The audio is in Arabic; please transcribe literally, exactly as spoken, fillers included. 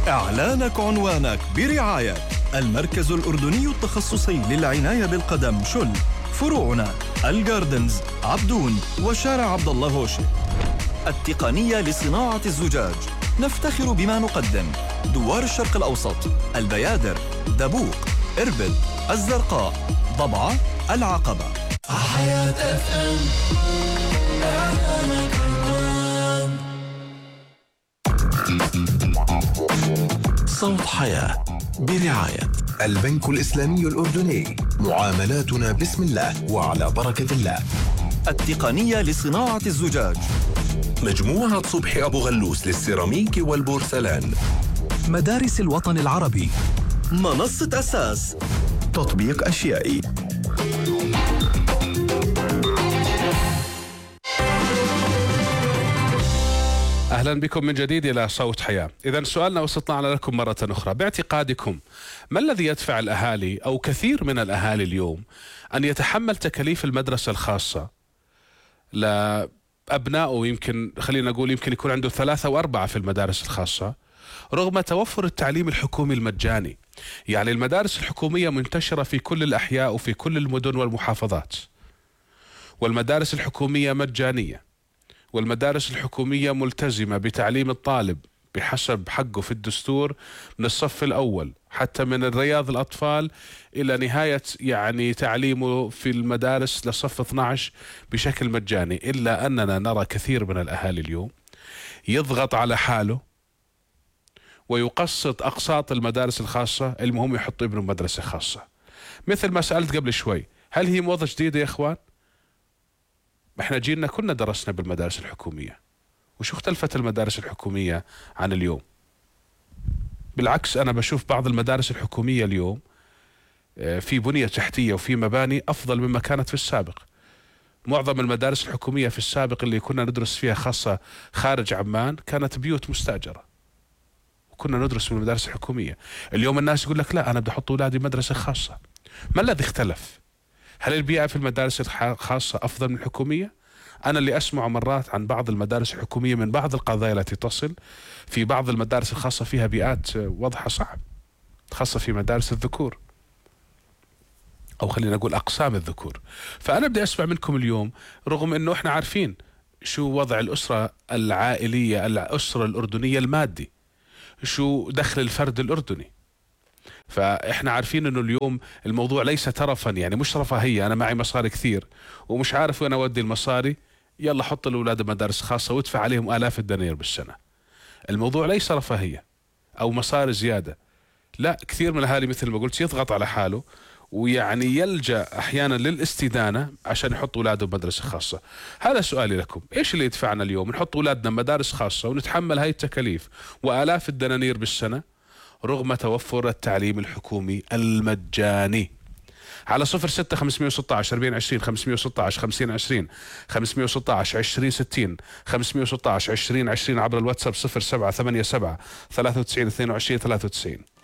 إعلانك عنوانك برعاية المركز الأردني التخصصي للعناية بالقدم شل، فروعنا الجاردنز، عبدون، وشارع عبد الله هوشي. التقنية لصناعة الزجاج، نفتخر بما نقدم: دوار الشرق الأوسط، البيادر، دبوق، إربد، الزرقاء، ضبعة، العقبة. حياة اف ام. صوت حياة برعاية البنك الإسلامي الأردني، معاملاتنا بسم الله وعلى بركة الله. التقنية لصناعة الزجاج، مجموعة صبحي أبو غلوس للسيراميك والبورسلان. مدارس الوطن العربي، منصة أساس، تطبيق أشيائي. أهلا بكم من جديد إلى صوت حياة. إذن سؤالنا واستطلعنا لكم مرة أخرى: باعتقادكم ما الذي يدفع الأهالي أو كثير من الأهالي اليوم أن يتحمل تكاليف المدرسة الخاصة لأبنائه؟ يمكن خلينا نقول يمكن يكون عنده ثلاثة وأربعة في المدارس الخاصة رغم توفر التعليم الحكومي المجاني. يعني المدارس الحكومية منتشرة في كل الأحياء وفي كل المدن والمحافظات، والمدارس الحكومية مجانية، والمدارس الحكومية ملتزمة بتعليم الطالب بحسب حقه في الدستور من الصف الأول حتى من الرياض الأطفال إلى نهاية يعني تعليمه في المدارس لصف اثني عشر بشكل مجاني. إلا أننا نرى كثير من الأهالي اليوم يضغط على حاله ويقسط أقساط المدارس الخاصة، المهم يحط ابنه مدرسة خاصة. مثل ما سألت قبل شوي، هل هي موضة جديدة يا إخوان؟ احنا جينا كنا درسنا بالمدارس الحكومية، وشو اختلفت المدارس الحكومية عن اليوم؟ بالعكس، أنا بشوف بعض المدارس الحكومية اليوم في بنية تحتية وفي مباني أفضل مما كانت في السابق. معظم المدارس الحكومية في السابق اللي كنا ندرس فيها خاصة خارج عمان كانت بيوت مستأجرة، وكنا ندرس من المدارس الحكومية. اليوم الناس يقول لك لا، أنا بدي أحط أولادي مدرسة خاصة. ما الذي اختلف؟ هل البيئة في المدارس الخاصة أفضل من الحكومية؟ أنا اللي أسمع مرات عن بعض المدارس الحكومية من بعض القضايا التي تصل في بعض المدارس الخاصة فيها بيئات وضعها صعب، خاصة في مدارس الذكور أو خلينا نقول أقسام الذكور. فأنا بدي أسمع منكم اليوم، رغم أنه إحنا عارفين شو وضع الأسرة العائلية، الأسرة الأردنية المادي، شو دخل الفرد الأردني، فإحنا عارفين أنه اليوم الموضوع ليس ترفا، يعني مش رفاهية. أنا معي مصاري كثير ومش عارف وين أودي المصاري، يلا حط الأولاد مدارس خاصة وادفع عليهم آلاف الدنانير بالسنة. الموضوع ليس رفاهية أو مصاري زيادة، لا. كثير من الأهالي مثل ما قلت يضغط على حاله ويعني يلجأ أحيانا للاستدانة عشان يحط أولاده بمدرسة خاصة. هذا سؤالي لكم: إيش اللي يدفعنا اليوم نحط أولادنا مدارس خاصة ونتحمل هاي التكاليف وآلاف الدنانير بالسنة رغم توفر التعليم الحكومي المجاني؟ على صفر ستة خمسمية وستة عشر أربعين عشرين، خمسمية وستة عشر خمسين عشرين، خمسمية وستة عشر عشرين ستين، خمسمية وستة عشر عشرين عشرين، عبر الواتساب صفر سبعة ثمانية سبعة ثلاثة وتسعين اثنين وعشرين ثلاثة وتسعين.